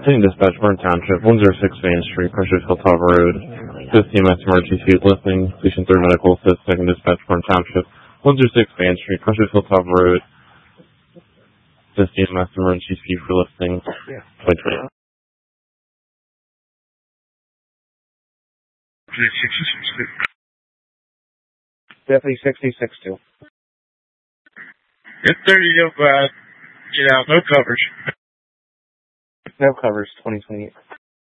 Clean Dispatch, Burn Township, 106 Main Street, Precious Hilltop Road. This TMS emergency listening. Station 3 Medical Assist, Second Dispatch, Burn Township, 106 Main Street, Precious Hilltop Road. This TMS emergency for listening. Yeah. 2020. Definitely 66-2. It's 30 of, get out, no coverage. No coverage, 2028.